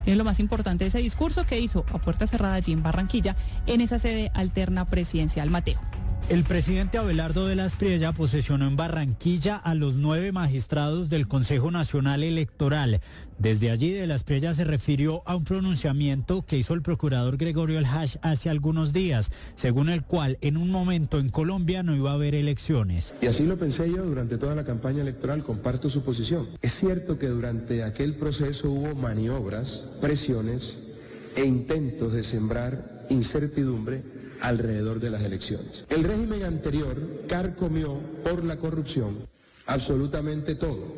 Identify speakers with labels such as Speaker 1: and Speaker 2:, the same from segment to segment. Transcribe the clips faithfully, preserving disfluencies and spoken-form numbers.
Speaker 1: Es lo más importante de ese discurso que hizo a puerta cerrada allí en Barranquilla, en esa sede alterna presidencial. Mateo.
Speaker 2: El presidente Abelardo de la Espriella posesionó en Barranquilla a los nueve magistrados del Consejo Nacional Electoral. Desde allí, de la Espriella se refirió a un pronunciamiento que hizo el procurador Gregorio El Hach hace algunos días, según el cual en un momento en Colombia no iba a haber elecciones.
Speaker 3: Y así lo pensé yo durante toda la campaña electoral, comparto su posición. Es cierto que durante aquel proceso hubo maniobras, presiones e intentos de sembrar incertidumbre alrededor de las elecciones. El régimen anterior carcomió por la corrupción absolutamente todo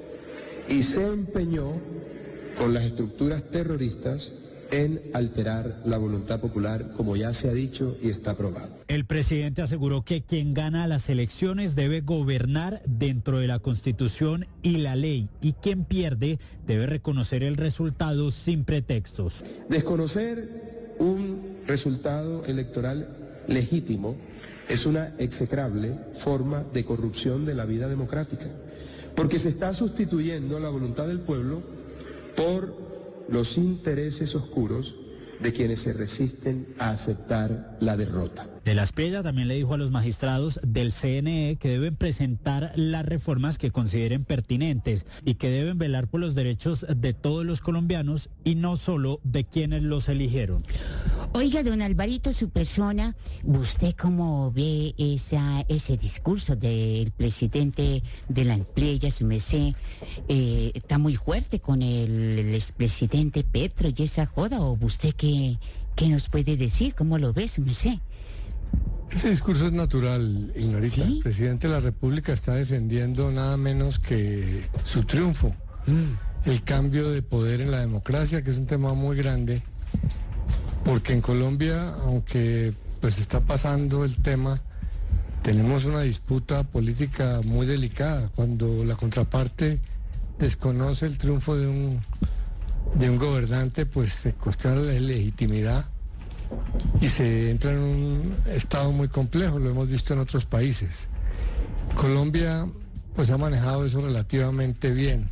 Speaker 3: y se empeñó con las estructuras terroristas en alterar la voluntad popular, como ya se ha dicho y está aprobado.
Speaker 2: El presidente aseguró que quien gana las elecciones debe gobernar dentro de la Constitución y la ley, y quien pierde debe reconocer el resultado sin pretextos.
Speaker 3: Desconocer un resultado electoral legítimo es una execrable forma de corrupción de la vida democrática, porque se está sustituyendo la voluntad del pueblo por los intereses oscuros de quienes se resisten a aceptar la derrota.
Speaker 2: De la Espriella también le dijo a los magistrados del C N E que deben presentar las reformas que consideren pertinentes y que deben velar por los derechos de todos los colombianos y no solo de quienes los eligieron.
Speaker 4: Oiga, don Alvarito, su persona, ¿usted cómo ve esa, ese discurso del presidente de la Espriella, su merced? Eh, ¿Está muy fuerte con el, el expresidente Petro y esa joda? ¿O usted qué, qué nos puede decir? ¿Cómo lo ve, su merced?
Speaker 5: Ese discurso es natural, Ignorita. ¿Sí? El presidente de la República está defendiendo nada menos que su triunfo, mm. el cambio de poder en la democracia, que es un tema muy grande, porque en Colombia, aunque pues está pasando el tema, tenemos una disputa política muy delicada. Cuando la contraparte desconoce el triunfo de un, de un gobernante, pues se cuestiona la legitimidad y se entra en un estado muy complejo, lo hemos visto en otros países. Colombia pues ha manejado eso relativamente bien.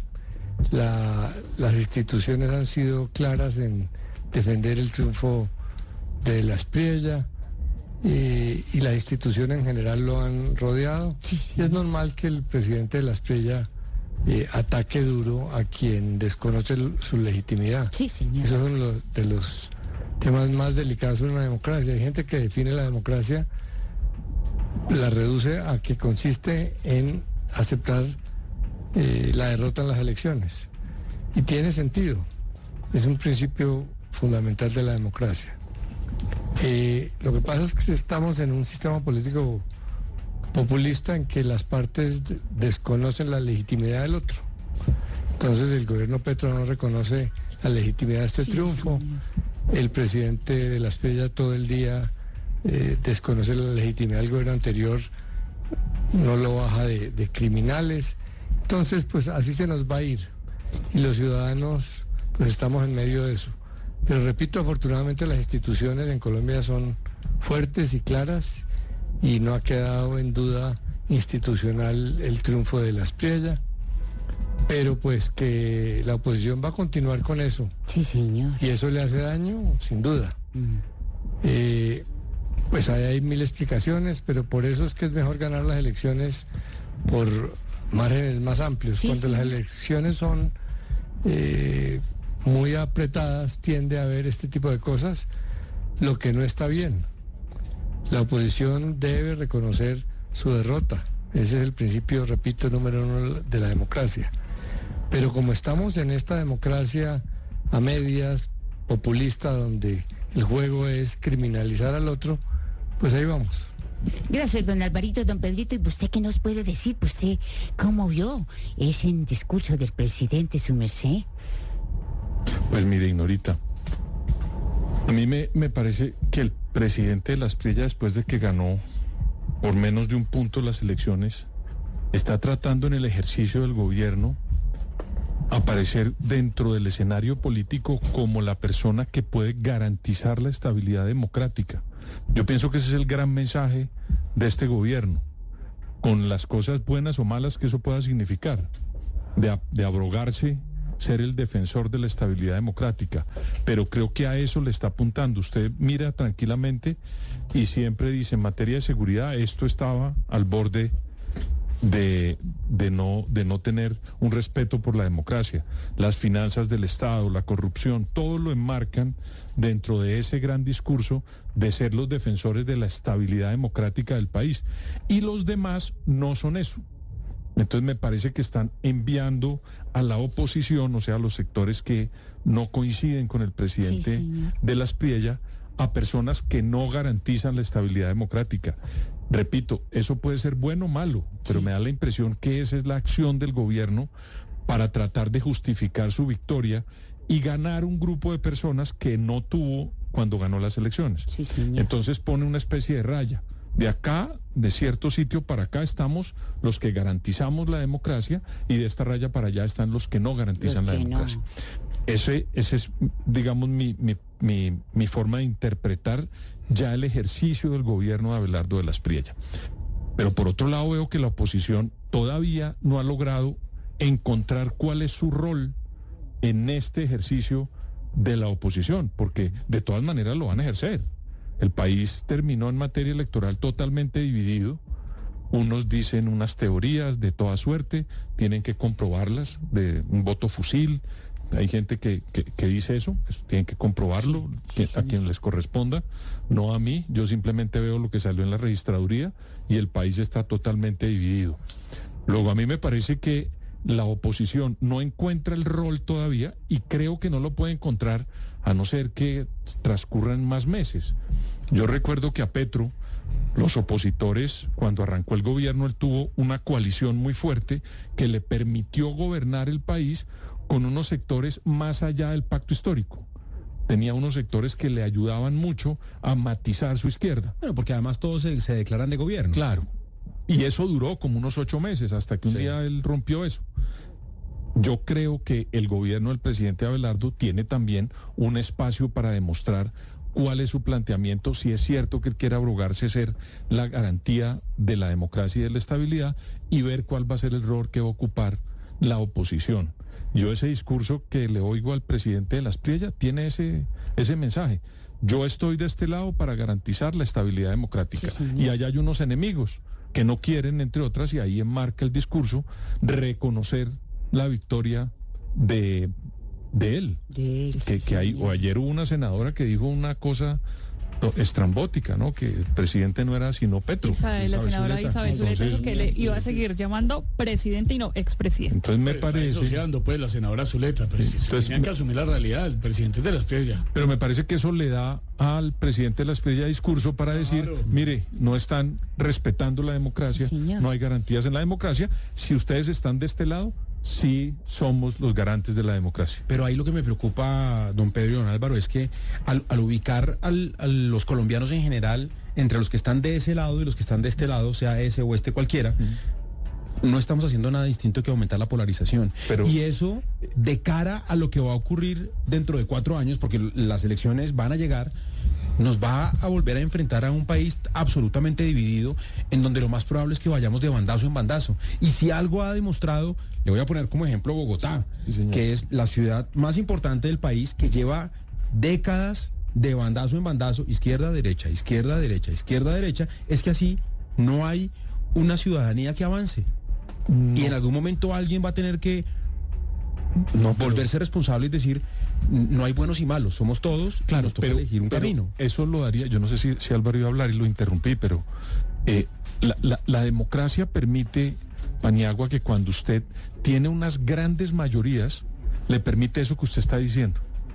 Speaker 5: La, las instituciones han sido claras en defender el triunfo de la Espriella y, y las instituciones en general lo han rodeado. Sí, sí. Y es normal que el presidente de la Espriella eh, ataque duro a quien desconoce el, su legitimidad.
Speaker 4: Sí, señor.
Speaker 5: Esos son los de los temas más delicados en una democracia. Hay gente que define la democracia, la reduce a que consiste en aceptar eh, la derrota en las elecciones. Y tiene sentido. Es un principio fundamental de la democracia. Eh, lo que pasa es que estamos en un sistema político populista en que las partes de- desconocen la legitimidad del otro. Entonces el gobierno Petro no reconoce la legitimidad de este
Speaker 4: Sí,
Speaker 5: triunfo.
Speaker 4: sí.
Speaker 5: El presidente de la Espriella todo el día eh, desconoce la legitimidad del gobierno anterior, no lo baja de, de criminales. Entonces, pues así se nos va a ir. Y los ciudadanos, pues estamos en medio de eso. Pero repito, afortunadamente las instituciones en Colombia son fuertes y claras y no ha quedado en duda institucional el triunfo de la Espriella. Pero pues que la oposición va a continuar con eso.
Speaker 4: Sí, señor.
Speaker 5: ¿Y eso le hace daño? Sin duda.
Speaker 4: Mm.
Speaker 5: Eh, pues ahí hay mil explicaciones, pero por eso es que es mejor ganar las elecciones por márgenes más amplios.
Speaker 4: Sí,
Speaker 5: Cuando
Speaker 4: sí.
Speaker 5: las elecciones son eh, muy apretadas, tiende a haber este tipo de cosas, lo que no está bien. La oposición debe reconocer su derrota. Ese es el principio, repito, número uno de la democracia. Pero como estamos en esta democracia a medias, populista, donde el juego es criminalizar al otro, pues ahí vamos.
Speaker 4: Gracias, don Alvarito, don Pedrito. ¿Y usted qué nos puede decir? ¿Usted cómo vio ese discurso del presidente, su merced?
Speaker 6: Pues mire, Ignorita, a mí me, me parece que el presidente de la Espriella, después de que ganó por menos de un punto las elecciones, está tratando en el ejercicio del gobierno aparecer dentro del escenario político como la persona que puede garantizar la estabilidad democrática. Yo pienso que ese es el gran mensaje de este gobierno, con las cosas buenas o malas que eso pueda significar, de, a- de abrogarse ser el defensor de la estabilidad democrática, pero creo que a eso le está apuntando. Usted mira tranquilamente y siempre dice, en materia de seguridad, esto estaba al borde de, de, no, de no tener un respeto por la democracia. Las finanzas del Estado, la corrupción, todo lo enmarcan dentro de ese gran discurso de ser los defensores de la estabilidad democrática del país. Y los demás no son eso. Entonces me parece que están enviando a la oposición, o sea, a los sectores que no coinciden con el presidente
Speaker 4: Sí,
Speaker 6: de la Aspriella, a personas que no garantizan la estabilidad democrática. Repito, eso puede ser bueno o malo, pero
Speaker 4: Sí.
Speaker 6: me da la impresión que esa es la acción del gobierno para tratar de justificar su victoria y ganar un grupo de personas que no tuvo cuando ganó las elecciones.
Speaker 4: Sí, señor.
Speaker 6: Entonces pone una especie de raya. De acá, de cierto sitio para acá, estamos los que garantizamos la democracia y de esta raya para allá están los que no garantizan
Speaker 4: Los
Speaker 6: la
Speaker 4: que
Speaker 6: democracia.
Speaker 4: no.
Speaker 6: Ese, ese es, digamos, mi, mi, mi, mi forma de interpretar ya el ejercicio del gobierno de Abelardo de la Aspriella. Pero por otro lado veo que la oposición todavía no ha logrado encontrar cuál es su rol en este ejercicio de la oposición, porque de todas maneras lo van a ejercer. El país terminó en materia electoral totalmente dividido. Unos dicen unas teorías de toda suerte, tienen que comprobarlas, de un voto fusil. Hay gente que, que, que dice eso, pues, tienen que comprobarlo,
Speaker 4: Sí,
Speaker 6: que-
Speaker 4: sí,
Speaker 6: a
Speaker 4: sí,
Speaker 6: quien
Speaker 4: sí.
Speaker 6: les corresponda, no a mí. Yo simplemente veo lo que salió en la registraduría y el país está totalmente dividido. Luego a mí me parece que la oposición no encuentra el rol todavía y creo que no lo puede encontrar a no ser que transcurran más meses. Yo recuerdo que a Petro, los opositores, cuando arrancó el gobierno, él tuvo una coalición muy fuerte que le permitió gobernar el país con unos sectores más allá del pacto histórico. Tenía unos sectores que le ayudaban mucho a matizar su izquierda.
Speaker 7: Bueno, porque además todos se, se declaran de gobierno.
Speaker 6: Claro. Y eso duró como unos ocho meses, hasta que un
Speaker 7: Sí.
Speaker 6: día él rompió eso. Yo creo que el gobierno del presidente Abelardo tiene también un espacio para demostrar cuál es su planteamiento, si es cierto que él quiere abrogarse ser la garantía de la democracia y de la estabilidad, y ver cuál va a ser el rol que va a ocupar la oposición. Yo ese discurso que le oigo al presidente de la Aspriella tiene ese, ese mensaje. Yo estoy de este lado para garantizar la estabilidad democrática.
Speaker 4: Sí, señor.
Speaker 6: Y allá hay unos enemigos que no quieren, entre otras, y ahí enmarca el discurso, reconocer la victoria de, de él.
Speaker 4: De él,
Speaker 6: Que,
Speaker 4: sí,
Speaker 6: que hay,
Speaker 4: señor.
Speaker 6: o ayer hubo una senadora que dijo una cosa to- estrambótica, ¿no? Que el presidente no era sino Petro.
Speaker 1: Isabel, la
Speaker 7: Isabel
Speaker 1: senadora
Speaker 7: Zuleta.
Speaker 1: Isabel Zuleta
Speaker 6: Entonces-
Speaker 1: dijo que le iba a seguir llamando presidente y no expresidente.
Speaker 6: Entonces me
Speaker 8: Pero está
Speaker 6: parece...
Speaker 8: disociando, pues, la senadora Zuleta, pues, si
Speaker 6: Entonces,
Speaker 8: tenían que asumir la realidad, el presidente es de la Aspriella.
Speaker 6: Pero me parece que eso le da al presidente de la Aspriella discurso para decir,
Speaker 8: Claro.
Speaker 6: mire, no están respetando la democracia,
Speaker 4: Sí, señor.
Speaker 6: no hay garantías en la democracia. Si ustedes están de este lado, sí somos los garantes de la democracia.
Speaker 7: Pero ahí lo que me preocupa, don Pedro y don Álvaro, es que al, al ubicar al- a los colombianos en general, entre los que están de ese lado y los que están de este lado, sea ese o este cualquiera, no estamos haciendo nada distinto que aumentar la polarización.
Speaker 6: Pero-
Speaker 7: y eso, de cara a lo que va a ocurrir dentro de cuatro años, porque las elecciones van a llegar, nos va a volver a enfrentar a un país absolutamente dividido, en donde lo más probable es que vayamos de bandazo en bandazo. Y si algo ha demostrado, le voy a poner como ejemplo Bogotá,
Speaker 6: Sí, señor.
Speaker 7: que es la ciudad más importante del país, que lleva décadas de bandazo en bandazo, izquierda, derecha, izquierda, derecha, izquierda, derecha, es que así no hay una ciudadanía que avance. Y en algún momento alguien va a tener que
Speaker 6: No, pero-
Speaker 7: volverse responsable y decir, no hay buenos y malos, somos todos, y nos toca elegir un
Speaker 6: pero
Speaker 7: camino.
Speaker 6: Eso lo daría, yo no sé si, si Álvaro iba a hablar y lo interrumpí, pero eh, la, la- la democracia permite, Paniagua, que cuando usted tiene unas grandes mayorías, le permite eso que usted está diciendo.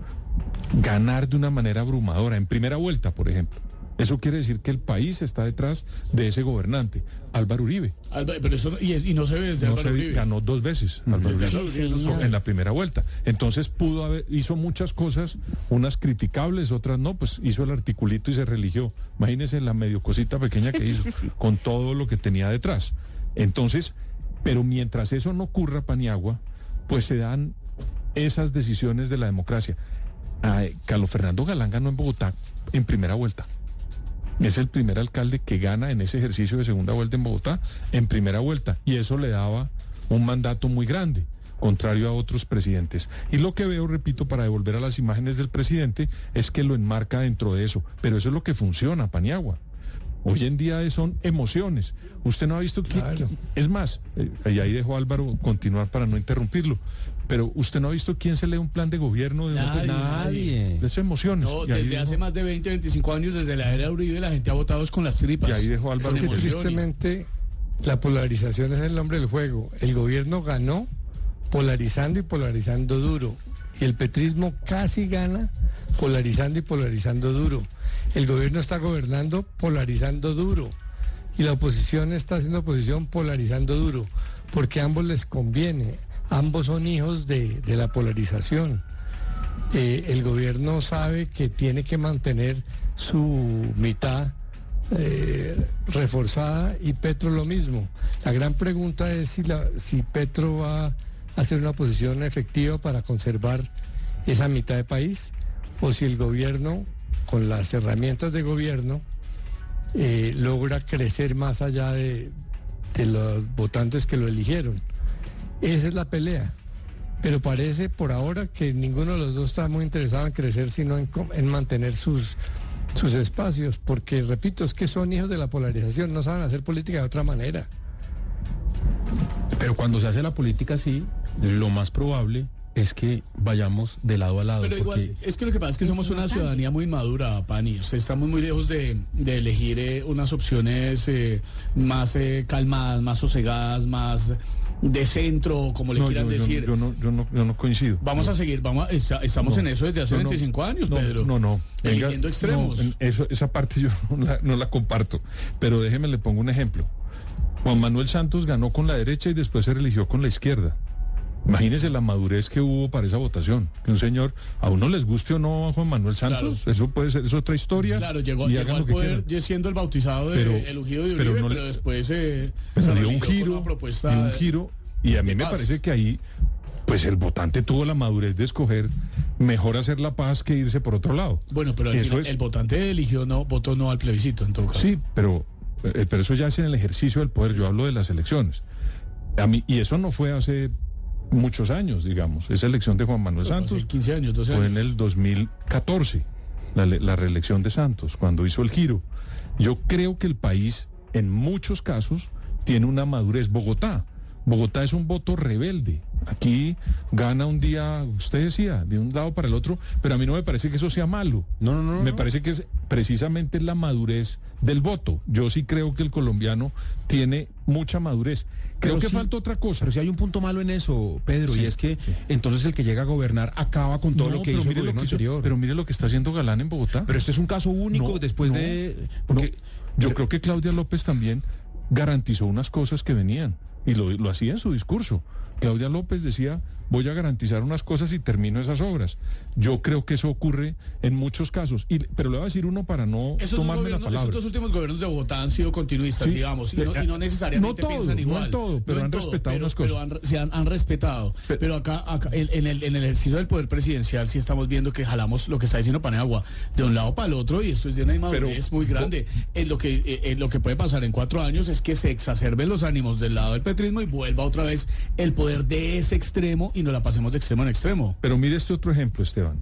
Speaker 6: Ganar de una manera abrumadora, en primera vuelta, por ejemplo. Eso quiere decir que el país está detrás de ese gobernante, Álvaro Uribe.
Speaker 8: Alba- Pero eso, y, y no se ve desde
Speaker 6: No
Speaker 8: Álvaro
Speaker 6: se-
Speaker 8: Uribe.
Speaker 6: ganó dos veces Álvaro
Speaker 8: Desde
Speaker 6: Uribe.
Speaker 8: Álvaro Uribe no se
Speaker 4: señor.
Speaker 8: ve.
Speaker 6: En la primera vuelta. Entonces pudo haber, hizo muchas cosas, unas criticables, otras no, pues hizo el articulito y se religió. Imagínense la medio cosita pequeña que hizo, con todo lo que tenía detrás. Entonces, pero mientras eso no ocurra, Paniagua, pues se dan esas decisiones de la democracia. Ay, Carlos Fernando Galán ganó en Bogotá en primera vuelta. Es el primer alcalde que gana en ese ejercicio de segunda vuelta en Bogotá en primera vuelta. Y eso le daba un mandato muy grande. contrario a otros presidentes. Y lo que veo, repito, para devolver a las imágenes del presidente, es que lo enmarca dentro de eso. Pero eso es lo que funciona, Paniagua. Hoy en día son emociones. Usted no ha visto que...
Speaker 5: Claro.
Speaker 6: que- es más, eh, y ahí dejo a Álvaro continuar para no interrumpirlo, pero usted no ha visto quién se lee un plan de gobierno de una
Speaker 8: Nadie,
Speaker 6: persona?
Speaker 8: nadie.
Speaker 6: De esas emociones.
Speaker 8: No,
Speaker 6: Y ahí
Speaker 8: desde hace
Speaker 6: dejo-
Speaker 8: más de veinte, veinticinco años, desde la era Uribe, la gente ha votado con las tripas.
Speaker 6: Y ahí dejó a Álvaro
Speaker 8: Con
Speaker 6: que-
Speaker 8: emoción y-
Speaker 5: Tristemente, la polarización es el nombre del juego. El gobierno ganó polarizando y polarizando duro. Y el petrismo casi gana polarizando y polarizando duro. El gobierno está gobernando polarizando duro. Y la oposición está haciendo oposición polarizando duro. Porque a ambos les conviene. Ambos son hijos de, de la polarización. Eh, el gobierno sabe que tiene que mantener su mitad eh, reforzada y Petro lo mismo. La gran pregunta es si, la, si Petro va a hacer una posición efectiva para conservar esa mitad de país o si el gobierno, con las herramientas de gobierno, eh, logra crecer más allá de, de los votantes que lo eligieron. Esa es la pelea. Pero parece por ahora que ninguno de los dos está muy interesado en crecer, sino en, co- en mantener sus, sus espacios. Porque, repito, es que son hijos de la polarización, no saben hacer política de otra manera.
Speaker 7: Pero cuando se hace la política así, lo más probable es que vayamos de lado a lado.
Speaker 8: Pero igual,
Speaker 7: porque
Speaker 8: es que lo que pasa es que somos una ciudadanía muy madura, Pani. Usted estamos muy lejos de, de elegir eh, unas opciones eh, más eh, calmadas, más sosegadas, más de centro, como le
Speaker 6: No,
Speaker 8: quieran
Speaker 6: yo, yo-
Speaker 8: decir.
Speaker 6: Yo, no, yo, no, yo no coincido.
Speaker 8: Vamos a seguir, vamos a- está- estamos
Speaker 6: No,
Speaker 8: en eso desde hace
Speaker 6: yo no,
Speaker 8: veinticinco años,
Speaker 6: no,
Speaker 8: Pedro.
Speaker 6: No, no. Venga,
Speaker 8: Eligiendo extremos.
Speaker 6: no, en eso, esa parte yo no la, no la comparto. Pero déjeme, le pongo un ejemplo. Juan Manuel Santos ganó con la derecha y después se religió con la izquierda. Imagínese la madurez que hubo para esa votación. Que un señor, a uno les guste o no a Juan Manuel Santos,
Speaker 8: Claro.
Speaker 6: eso puede ser, es otra historia.
Speaker 8: Claro, llegó,
Speaker 6: y
Speaker 8: llegó
Speaker 6: hagan
Speaker 8: al
Speaker 6: lo que
Speaker 8: poder
Speaker 6: quieran.
Speaker 8: siendo el bautizado de,
Speaker 6: Pero-
Speaker 8: el ungido de Uribe,
Speaker 6: pero
Speaker 8: pero,
Speaker 6: no le-
Speaker 8: después eh,
Speaker 6: Pero
Speaker 8: se
Speaker 6: dio un
Speaker 8: religió con
Speaker 6: giro,
Speaker 8: una propuesta
Speaker 6: dio un
Speaker 8: de-
Speaker 6: giro, y a mí
Speaker 8: de
Speaker 6: me
Speaker 8: paz.
Speaker 6: parece que ahí, pues el votante tuvo la madurez de escoger mejor hacer la paz que irse por otro lado.
Speaker 8: Bueno, pero al
Speaker 6: Eso
Speaker 8: final,
Speaker 6: es-
Speaker 8: el votante eligió no, votó no al plebiscito, en todo caso.
Speaker 6: Sí, pero, eh, pero eso ya es en el ejercicio del poder. Yo hablo de las elecciones. A mí, y eso no fue hace muchos años, digamos. Esa elección de Juan Manuel
Speaker 8: Fue hace
Speaker 6: Santos
Speaker 8: quince años, doce
Speaker 6: fue
Speaker 8: años.
Speaker 6: en el dos mil catorce, la, le- la reelección de Santos, cuando hizo el giro. Yo creo que el país, en muchos casos, tiene una madurez. Bogotá. Bogotá es un voto rebelde. Aquí gana un día, usted decía, de un lado para el otro, pero a mí no me parece que eso sea malo.
Speaker 7: No, no, no.
Speaker 6: Me
Speaker 7: no.
Speaker 6: parece que es precisamente la madurez del voto. Yo sí creo que el colombiano tiene mucha madurez. Creo
Speaker 7: Pero
Speaker 6: que
Speaker 7: sí-
Speaker 6: falta otra cosa.
Speaker 7: Pero si hay un punto malo en eso, Pedro,
Speaker 6: Sí,
Speaker 7: y es que
Speaker 6: sí.
Speaker 7: entonces el que llega a gobernar acaba con todo
Speaker 6: No,
Speaker 7: lo que
Speaker 6: pero
Speaker 7: hizo el
Speaker 6: mire lo
Speaker 7: gobierno
Speaker 6: que hizo-
Speaker 7: anterior.
Speaker 6: pero mire lo que está haciendo Galán en Bogotá.
Speaker 7: Pero este es un caso único
Speaker 6: No,
Speaker 7: después
Speaker 6: no,
Speaker 7: de...
Speaker 6: no.
Speaker 7: Porque,
Speaker 6: Yo creo que Claudia López también garantizó unas cosas que venían y lo, lo hacía en su discurso. Claudia López decía, voy a garantizar unas cosas y termino esas obras. Yo creo que eso ocurre en muchos casos. Y, pero le voy a decir uno para no
Speaker 8: Esos dos,
Speaker 6: tomarme la
Speaker 8: gobiernos-
Speaker 6: palabra.
Speaker 8: esos dos últimos gobiernos de Bogotá han sido continuistas,
Speaker 6: Sí.
Speaker 8: digamos, y no,
Speaker 6: Eh,
Speaker 8: y no necesariamente
Speaker 6: no todo,
Speaker 8: piensan
Speaker 6: no
Speaker 8: igual.
Speaker 6: en todo, pero
Speaker 8: en
Speaker 6: han respetado
Speaker 8: pero-
Speaker 6: unas
Speaker 8: pero
Speaker 6: cosas.
Speaker 8: han- se han, han respetado.
Speaker 6: Pe-
Speaker 8: pero acá, acá en, en el, en el ejercicio del poder presidencial sí estamos viendo que jalamos lo que está diciendo Paniagua de un lado para el otro y esto es de una inmadurez muy grande. En lo, que, eh, en lo que puede pasar en cuatro años es que se exacerben los ánimos del lado del petrismo y vuelva otra vez el poder de ese extremo y nos la pasemos de extremo en extremo.
Speaker 6: Pero mire este otro ejemplo, Esteban.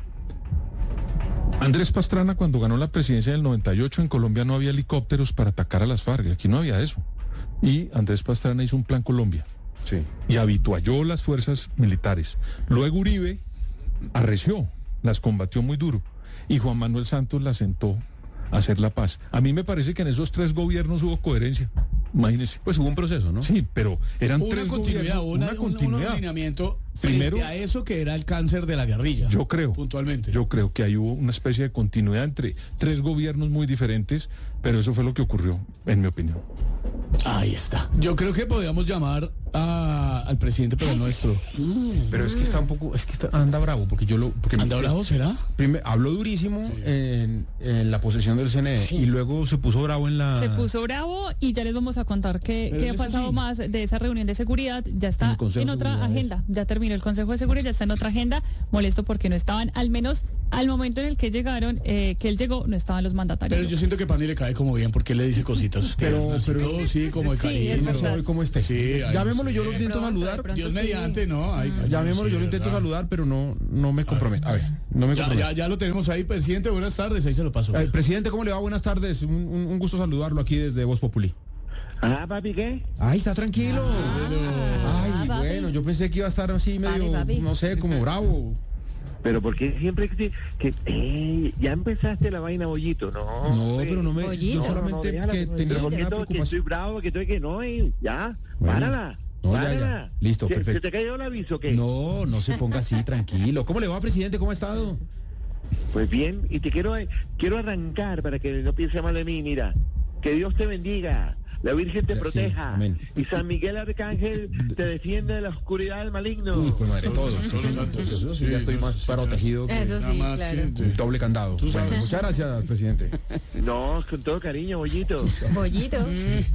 Speaker 6: Andrés Pastrana, cuando ganó la presidencia del noventa y ocho, en Colombia no había helicópteros para atacar a las FARC. Aquí no había eso. Y Andrés Pastrana hizo un plan Colombia.
Speaker 7: sí.
Speaker 6: Y habitualló las fuerzas militares. Luego Uribe arreció, las combatió muy duro. Y Juan Manuel Santos la sentó a hacer la paz. A mí me parece que en esos tres gobiernos hubo coherencia. Imagínese.
Speaker 7: Pues hubo un proceso, ¿no?
Speaker 6: Sí, pero eran
Speaker 8: Una
Speaker 6: tres
Speaker 8: continuidad,
Speaker 6: gobiernos,
Speaker 8: una,
Speaker 6: una
Speaker 8: un- un
Speaker 6: continuidad.
Speaker 8: alineamiento frente
Speaker 6: Primero-
Speaker 8: a eso que era el cáncer de la guerrilla.
Speaker 6: Yo creo.
Speaker 8: Puntualmente.
Speaker 6: Yo creo que ahí hubo una especie de continuidad entre tres gobiernos muy diferentes, pero eso fue lo que ocurrió, en mi opinión.
Speaker 8: Ahí está. Yo creo que podríamos llamar a- al presidente, pero nuestro.
Speaker 7: Pero es que está un poco, es que está- anda bravo, porque yo lo... Porque
Speaker 8: ¿Anda
Speaker 7: sí,
Speaker 8: bravo será?
Speaker 7: Primero, habló durísimo en, en la posesión del C N E y luego se puso bravo en la...
Speaker 1: Se puso bravo y ya les vamos a contar qué,
Speaker 8: Pero
Speaker 1: qué
Speaker 8: él
Speaker 1: ha
Speaker 8: es
Speaker 1: pasado
Speaker 8: así.
Speaker 1: más de esa reunión de seguridad. Ya
Speaker 7: En
Speaker 1: está
Speaker 7: el Consejo
Speaker 1: en
Speaker 7: de
Speaker 1: otra
Speaker 7: Seguridad,
Speaker 1: agenda. Ya terminó el Consejo de Seguridad, ya está en otra agenda. Molesto porque no estaban al menos Al momento en el que llegaron, eh, que él llegó, no estaban los mandatarios.
Speaker 8: Pero yo siento que Pani le cae como bien porque él le dice cositas.
Speaker 7: Pero-
Speaker 8: tiernas y
Speaker 7: pero-
Speaker 8: todo, sí, como de
Speaker 1: Sí, es
Speaker 8: cariño.
Speaker 1: verdad.
Speaker 7: Hoy como esté.
Speaker 8: Sí, ay,
Speaker 7: Llamémoslo,
Speaker 8: sí.
Speaker 7: yo lo intento
Speaker 1: pronto, de
Speaker 7: saludar.
Speaker 1: pronto.
Speaker 8: Dios
Speaker 1: sí.
Speaker 8: mediante, ¿no? Ay, ay,
Speaker 7: Llamémoslo,
Speaker 8: sí,
Speaker 7: yo lo intento
Speaker 8: ¿verdad?
Speaker 7: saludar, pero no, no me comprometo. A ver, no me
Speaker 8: Ya,
Speaker 7: comprometo.
Speaker 8: ya, ya lo tenemos ahí, presidente. Buenas tardes, ahí se lo paso.
Speaker 7: Eh, presidente, ¿cómo le va? Buenas tardes. Un, un- un gusto saludarlo aquí desde Voz Populi.
Speaker 9: Ah, papi, ¿qué?
Speaker 7: Ay, está tranquilo. Ay,
Speaker 4: Ah, papi.
Speaker 7: bueno, yo pensé que iba a estar así medio,
Speaker 4: Papi, papi.
Speaker 7: no sé, como bravo.
Speaker 9: Pero porque siempre que, que ey, ya empezaste la vaina, Bollito, no.
Speaker 7: No,
Speaker 9: hombre.
Speaker 7: pero no me,
Speaker 4: Bollito.
Speaker 7: yo solamente
Speaker 9: déjala,
Speaker 7: que
Speaker 9: pero
Speaker 7: tenía
Speaker 9: porque
Speaker 7: una
Speaker 9: to- que estoy
Speaker 7: preocupación.
Speaker 9: bravo, que estoy que no, ey, ya,
Speaker 7: Bueno.
Speaker 9: párala,
Speaker 7: No, ya,
Speaker 9: párala.
Speaker 7: ya. Listo,
Speaker 9: ¿Se-
Speaker 7: perfecto.
Speaker 9: ¿Se te cayó el aviso o qué?
Speaker 7: No, no se ponga así, tranquilo. ¿Cómo le va, presidente? ¿Cómo ha estado?
Speaker 9: Pues bien, y te quiero, quiero arrancar para que no piense mal de mí, mira, que Dios te bendiga, la Virgen te
Speaker 7: Sí,
Speaker 9: proteja,
Speaker 7: amén.
Speaker 9: y San Miguel Arcángel te defiende de la oscuridad del maligno.
Speaker 7: Uy, pues madre, todo.
Speaker 8: santos,
Speaker 7: Sí, señor.
Speaker 8: santos.
Speaker 7: Eso sí, ya
Speaker 8: Sí,
Speaker 7: estoy
Speaker 8: no,
Speaker 7: más
Speaker 8: sí,
Speaker 7: protegido que
Speaker 4: Eso
Speaker 8: Nada
Speaker 4: sí,
Speaker 8: más
Speaker 4: claro.
Speaker 8: que-
Speaker 7: un doble candado.
Speaker 8: Tú
Speaker 7: Bueno,
Speaker 8: sabes.
Speaker 7: muchas gracias, presidente.
Speaker 9: No, con todo cariño, Bollito.
Speaker 4: Bollito.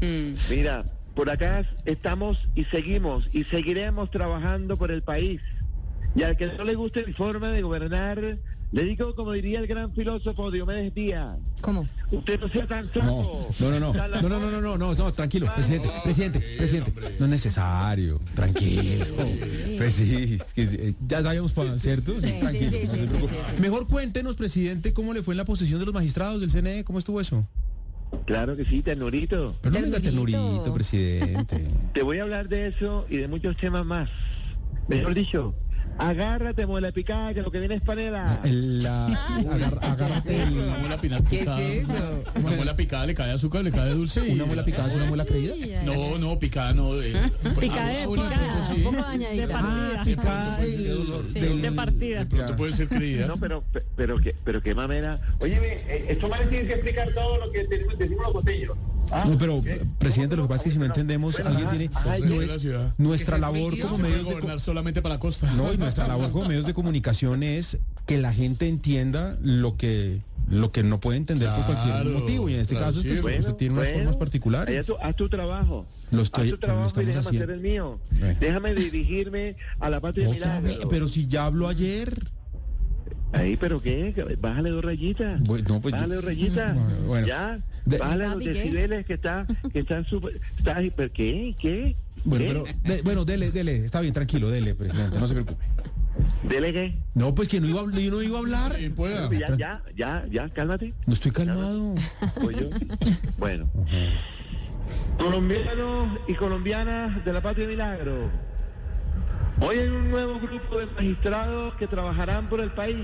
Speaker 9: Mira, por acá estamos y seguimos y seguiremos trabajando por el país. Y al que no le guste mi forma de gobernar, le digo como diría el gran filósofo Diomedes Díaz,
Speaker 4: ¿Cómo?
Speaker 9: usted no sea tan
Speaker 7: No,
Speaker 9: sapo.
Speaker 7: no, no, no, no, no, no, no, no, no, no, tranquilo, presidente, presidente, presidente, no es necesario, tranquilo, pues sí, es que, eh, ya sabíamos, para, ¿cierto? Sí,
Speaker 4: Sí,
Speaker 7: tranquilo,
Speaker 4: sí, sí,
Speaker 7: no se
Speaker 4: sí,
Speaker 7: preocupe.
Speaker 4: sí, sí.
Speaker 7: Mejor cuéntenos, presidente, cómo le fue en la posesión de los magistrados del C N E, ¿cómo estuvo eso?
Speaker 9: Claro que sí, ternurito.
Speaker 7: Pero no venga
Speaker 4: Ternurito.
Speaker 7: ternurito, presidente.
Speaker 9: Te voy a hablar de eso y de muchos temas más. Mejor dicho, agárrate, muela picada, que lo que viene es panela.
Speaker 7: El, la, agar- agárrate el-
Speaker 8: Una muela pina- picada.
Speaker 4: ¿Qué es eso?
Speaker 8: Una muela picada le cae azúcar, le cae dulce. y-
Speaker 7: una muela picada es una muela creída.
Speaker 8: No, no, picada no. eh,
Speaker 1: Picada de
Speaker 8: ah, bueno,
Speaker 1: picada,
Speaker 8: pronto sí.
Speaker 4: Un poco
Speaker 1: de
Speaker 4: dañadita.
Speaker 1: partida.
Speaker 7: picada del-
Speaker 1: Sí,
Speaker 7: del-
Speaker 1: de partida.
Speaker 8: De pronto puede ser creída.
Speaker 9: No, pero, pero, que, pero qué mamera. Oye, esto me tiene que explicar todo lo que decimos, decimos los costeños. Ah,
Speaker 7: No, pero,
Speaker 9: ¿qué?
Speaker 7: presidente, lo que pasa es que si no
Speaker 9: Bueno,
Speaker 7: entendemos,
Speaker 9: bueno,
Speaker 7: alguien
Speaker 9: ajá,
Speaker 7: tiene
Speaker 9: ajá,
Speaker 8: El
Speaker 9: yo-
Speaker 8: resto de la ciudad.
Speaker 7: nuestra labor como
Speaker 8: Se puede
Speaker 7: medios de co-
Speaker 8: gobernar solamente para la costa.
Speaker 7: no, y nuestra labor como medios de comunicación es que la gente entienda lo que lo que no puede entender por cualquier
Speaker 8: Claro,
Speaker 7: motivo, y en este
Speaker 8: claro,
Speaker 7: caso
Speaker 8: sí.
Speaker 7: pues,
Speaker 9: Bueno,
Speaker 7: usted tiene unas
Speaker 9: bueno,
Speaker 7: formas particulares.
Speaker 9: allá tú- haz tu trabajo.
Speaker 7: Lo estoy-
Speaker 9: haz tu
Speaker 7: pero lo
Speaker 9: trabajo y
Speaker 7: estamos
Speaker 9: déjame
Speaker 7: haciendo.
Speaker 9: hacer el mío.
Speaker 7: Bueno.
Speaker 9: Déjame dirigirme a la patria de
Speaker 7: Otra vez,
Speaker 9: milagro.
Speaker 7: pero si ya habló ayer.
Speaker 9: Ahí, pero qué, bájale dos rayitas.
Speaker 7: Bueno, no, pues,
Speaker 9: bájale
Speaker 7: yo-
Speaker 9: dos rayitas.
Speaker 7: Bueno,
Speaker 9: ya,
Speaker 7: de-
Speaker 9: bájale los
Speaker 4: Papi, ¿qué?
Speaker 9: decibeles que está, que están súper, está ahí, pero qué, qué.
Speaker 7: Bueno,
Speaker 9: ¿Qué?
Speaker 7: pero de- bueno, dele, dele, está bien, tranquilo, dele, presidente, no se preocupe.
Speaker 9: Dele qué.
Speaker 7: No, pues que no iba, a habl- yo no iba a hablar.
Speaker 8: Sí, pueda.
Speaker 9: Ya, ya, ya, ya, cálmate.
Speaker 7: No estoy calmado.
Speaker 9: Pues yo. Bueno. Colombianos y colombianas de la Patria de Milagro. Hoy hay un nuevo grupo de magistrados que trabajarán por el país.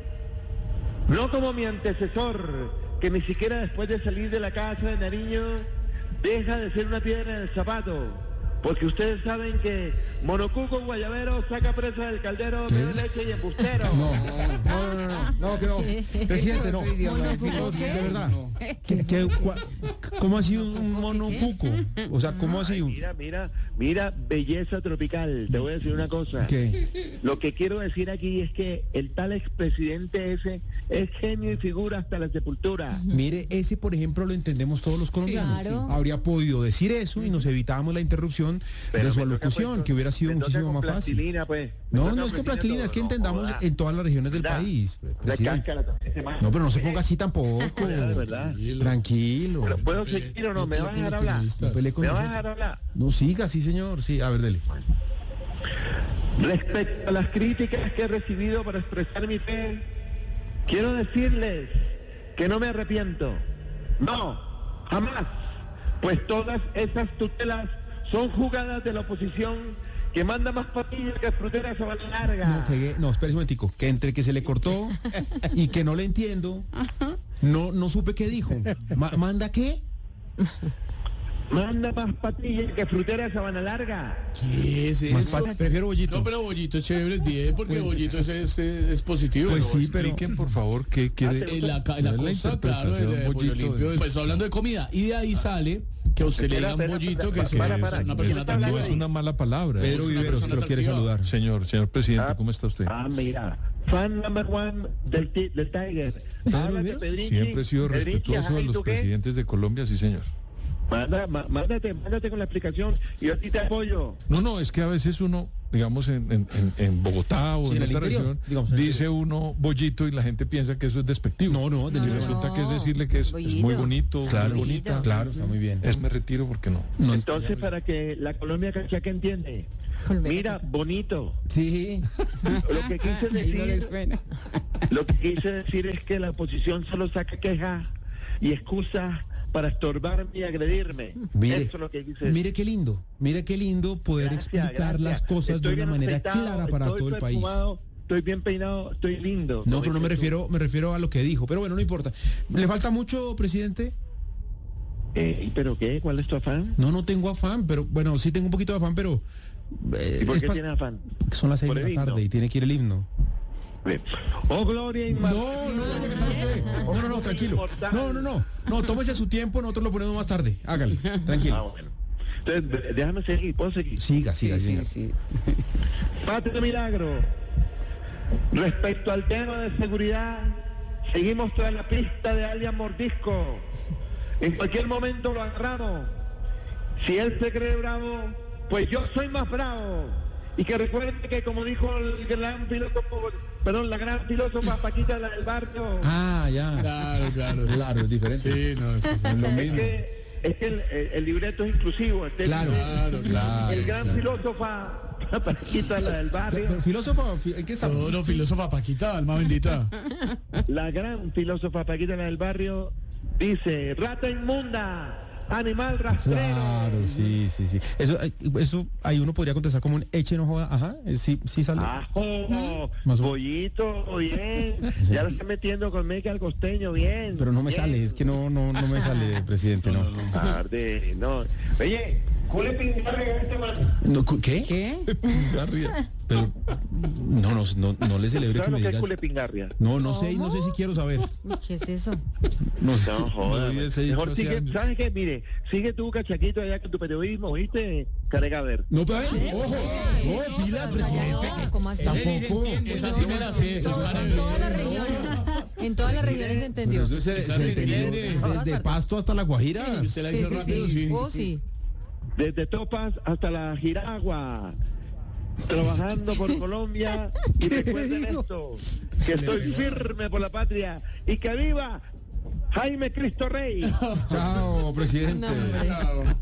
Speaker 9: No como mi antecesor, que ni siquiera después de salir de la casa de Nariño deja de ser una piedra en el zapato. Porque ustedes saben que Monocuco Guayabero saca presa del caldero, bebe leche y embustero.
Speaker 7: No, no, no, no, no, no, que no. Presidente, no. No, de verdad. ¿Qué- qué- cua- ¿Cómo ha sido un monocuco? O sea, ¿cómo ha sido?
Speaker 9: Mira, mira, mira, belleza tropical. Te voy a decir una cosa.
Speaker 7: ¿Qué?
Speaker 9: Lo que quiero decir aquí es que el tal expresidente ese es genio y figura hasta la sepultura.
Speaker 7: Mire, ese, por ejemplo, lo entendemos todos los colombianos.
Speaker 4: Claro.
Speaker 7: Habría podido decir eso y nos evitábamos la interrupción
Speaker 9: Pero
Speaker 7: de su
Speaker 9: me toca,
Speaker 7: alocución,
Speaker 9: pues,
Speaker 7: que hubiera sido
Speaker 9: me toca
Speaker 7: muchísimo
Speaker 9: con
Speaker 7: más fácil.
Speaker 9: plastilina, pues. Me
Speaker 7: No,
Speaker 9: toca
Speaker 7: no es con plastilina,
Speaker 9: todo.
Speaker 7: es que
Speaker 9: No,
Speaker 7: entendamos
Speaker 9: joda.
Speaker 7: en todas las regiones del
Speaker 9: ¿Verdad?
Speaker 7: país.
Speaker 9: La
Speaker 7: presidente.
Speaker 9: cáscara también se manda.
Speaker 7: No, pero no se ponga así tampoco.
Speaker 9: De verdad.
Speaker 7: Tranquilo.
Speaker 9: Pero, ¿puedo seguir o no? ¿Me vas a dejar hablar?
Speaker 7: No pelee con
Speaker 9: ¿Me vas a
Speaker 7: nosotros.
Speaker 9: dejar hablar?
Speaker 7: No siga, sí, señor. Sí, a ver, dele.
Speaker 9: Respecto a las críticas que he recibido para expresar mi fe, quiero decirles que no me arrepiento. No, jamás. Pues todas esas tutelas son jugadas de la oposición que manda más patillas que frutera sabana larga.
Speaker 7: No, que, no, espérese un momentico. Que entre que se le cortó y que no le entiendo, no, no supe qué dijo. Ma- ¿Manda qué?
Speaker 9: Manda más patillas que frutera sabana larga.
Speaker 8: ¿Qué es
Speaker 7: Más
Speaker 8: eso?
Speaker 7: pa- prefiero bollito.
Speaker 8: No, pero Bollito es chévere, es bien, porque Bollito es, es, es positivo.
Speaker 6: Pues
Speaker 8: ¿no?
Speaker 6: sí, pero expliquen, por favor, qué quiere.
Speaker 8: En la, ca- en la
Speaker 6: ¿Cuál es la
Speaker 8: costa, claro, el,
Speaker 6: interpretación,
Speaker 8: de pollo
Speaker 6: Bollito,
Speaker 8: limpio.
Speaker 6: de-
Speaker 8: Pues hablando de comida. Y de ahí sale que a usted le
Speaker 9: Espera,
Speaker 8: digan
Speaker 9: espera,
Speaker 8: Bollito, que
Speaker 9: espera,
Speaker 8: es
Speaker 9: para,
Speaker 8: una
Speaker 9: para.
Speaker 8: persona
Speaker 9: ¿Quién está
Speaker 6: No
Speaker 9: hablando
Speaker 6: es
Speaker 9: ahí?
Speaker 6: una mala palabra.
Speaker 7: Pedro
Speaker 8: una
Speaker 7: Viveros,
Speaker 8: persona
Speaker 7: que lo quiere
Speaker 8: atractiva.
Speaker 7: saludar.
Speaker 6: Señor, señor presidente,
Speaker 9: Ah,
Speaker 6: ¿cómo está usted?
Speaker 9: Ah, mira. Fan number one del, ti- del Tiger. Háblate,
Speaker 7: Viveros?
Speaker 9: Pedrinchi.
Speaker 6: Siempre he sido
Speaker 9: Pedrinchi,
Speaker 6: respetuoso
Speaker 9: ajá,
Speaker 6: de
Speaker 9: ¿y
Speaker 6: los
Speaker 9: tú qué?
Speaker 6: presidentes de Colombia, sí, señor.
Speaker 9: Manda, má- mándate, mándate con la explicación y yo a ti te apoyo.
Speaker 6: No, no, es que a veces uno digamos, en, en, en Bogotá o
Speaker 7: Sí,
Speaker 6: en,
Speaker 7: en el
Speaker 6: otra
Speaker 7: interior,
Speaker 6: región,
Speaker 7: digamos, en el
Speaker 6: dice uno bollito y la gente piensa que eso es despectivo.
Speaker 7: No, no,
Speaker 6: y
Speaker 7: no,
Speaker 6: resulta
Speaker 10: no.
Speaker 6: que es decirle que es, es
Speaker 10: Bollito.
Speaker 6: muy bonito,
Speaker 7: Claro,
Speaker 6: muy bonita.
Speaker 7: claro, está muy bien.
Speaker 6: Es me retiro porque no.
Speaker 7: No,
Speaker 9: Entonces, para que la Colombia cachaca entiende, mira, bonito.
Speaker 7: sí.
Speaker 9: Lo que quise
Speaker 10: Ahí no les
Speaker 9: decir,
Speaker 10: suena.
Speaker 9: lo que quise decir es que la oposición solo saca quejas y excusas para estorbarme y agredirme.
Speaker 7: Mire,
Speaker 9: Eso es lo que quise decir.
Speaker 7: mire qué lindo, mire qué lindo poder
Speaker 9: Gracias,
Speaker 7: explicar
Speaker 9: gracias.
Speaker 7: las cosas
Speaker 9: Estoy
Speaker 7: de una
Speaker 9: bien
Speaker 7: manera
Speaker 9: afeitado,
Speaker 7: clara para
Speaker 9: estoy
Speaker 7: todo el país.
Speaker 9: perfumado, estoy bien peinado, estoy lindo.
Speaker 7: No,
Speaker 9: Como
Speaker 7: pero no me
Speaker 9: dices tú.
Speaker 7: refiero, me refiero a lo que dijo. Pero bueno, no importa. ¿Le falta mucho, presidente?
Speaker 9: Eh, ¿Pero qué? ¿Cuál es tu afán?
Speaker 7: No, no tengo afán, pero bueno, sí tengo un poquito de afán, pero eh,
Speaker 9: ¿Y por
Speaker 7: es
Speaker 9: qué
Speaker 7: pas-
Speaker 9: tienes afán?
Speaker 7: son las seis
Speaker 9: Por
Speaker 7: de
Speaker 9: el
Speaker 7: la tarde
Speaker 9: himno.
Speaker 7: y tiene que ir el himno.
Speaker 9: Bien. Oh, gloria inmortal.
Speaker 7: No, no, no, no, usted. no, no, no, tranquilo. No, no, no, no, tómese su tiempo, nosotros lo ponemos más tarde. Hágale,
Speaker 9: Ah,
Speaker 7: tranquilo.
Speaker 9: bueno. Entonces, déjame seguir, ¿puedo seguir?
Speaker 7: Siga, siga,
Speaker 10: Sí,
Speaker 7: siga.
Speaker 10: sí, sí.
Speaker 9: Patria Milagro. Respecto al tema de seguridad, seguimos tras la pista de alias Mordisco. En cualquier momento lo agarramos. Si él se cree bravo, pues yo soy más bravo. Y que recuerde que, como dijo el gran filósofo, perdón, la gran filósofa Paquita la del barrio,
Speaker 7: Ah, ya.
Speaker 8: Claro, claro.
Speaker 7: Claro, es diferente.
Speaker 8: Sí, no, sí, sí.
Speaker 7: Es lo
Speaker 9: es
Speaker 7: mismo.
Speaker 9: que, es que el, el- el libreto es inclusivo. este-
Speaker 7: Claro,
Speaker 8: Claro, claro.
Speaker 9: El gran
Speaker 8: claro.
Speaker 9: filósofa Paquita la del barrio,
Speaker 7: Pero, filósofo, fi- ¿en qué estamos?
Speaker 8: No, no, filósofa Paquita, alma bendita.
Speaker 9: la gran filósofa Paquita la del barrio, dice: rata inmunda, animal rastrero.
Speaker 7: Claro, sí, sí, sí. Eso, eh, eso ahí uno podría contestar como un eche no joda. Ajá, eh, sí, sí sale.
Speaker 9: Ajo,
Speaker 7: Más o-
Speaker 9: bollito, bien. Ya lo está metiendo con meca al costeño, bien.
Speaker 7: Pero no me
Speaker 9: bien.
Speaker 7: sale, es que no, no, no me sale, presidente, no.
Speaker 9: Tarde, no. Oye, ¿cuál es pingarre este man?
Speaker 7: No, cu- ¿Qué?
Speaker 10: ¿Qué?
Speaker 6: Garria.
Speaker 7: Pero no, no, no, no le celebre que
Speaker 9: ¿Sabes
Speaker 7: me
Speaker 9: lo que es
Speaker 7: digas.
Speaker 9: culepingarria?
Speaker 7: No, no sé, y no sé si quiero saber.
Speaker 10: Uy, ¿qué es eso?
Speaker 7: No sé.
Speaker 9: No jodas.
Speaker 6: No, y ese dicho
Speaker 9: Mejor
Speaker 6: hace
Speaker 9: sigue,
Speaker 6: años.
Speaker 9: ¿sabes qué? Mire, sigue tú, cachaquito, allá con tu periodismo, ¿oíste? Carega a ver.
Speaker 7: No, pero eh, ojo, no, pila, presidente.
Speaker 10: No, ¿cómo así?
Speaker 7: Tampoco.
Speaker 8: Esa sí me la sé, eso es cara
Speaker 10: En todas las regiones, en todas las regiones se entendió.
Speaker 7: Pero eso se,
Speaker 8: Esa
Speaker 7: se
Speaker 8: se
Speaker 7: entendió
Speaker 8: entiende.
Speaker 7: desde Pasto hasta La Guajira.
Speaker 8: Si usted la
Speaker 10: Sí,
Speaker 8: hizo
Speaker 10: sí,
Speaker 8: rápido,
Speaker 10: sí.
Speaker 8: sí.
Speaker 10: Oh, sí.
Speaker 9: Desde Topas hasta la Giragua. Trabajando por Colombia. Y recuerden esto, que estoy firme por la patria. Y que viva Jaime Cristo Rey.
Speaker 7: Chao, presidente.
Speaker 10: No, hombre.
Speaker 8: Chao.